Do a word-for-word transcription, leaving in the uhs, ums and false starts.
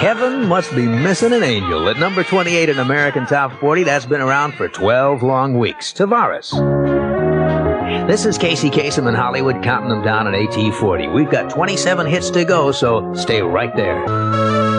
Heaven Must Be Missing an Angel at number twenty-eight in American Top forty. That's been around for twelve long weeks. Tavares. This is Casey Kasem in Hollywood counting them down at A T forty. We've got twenty-seven hits to go, so stay right there.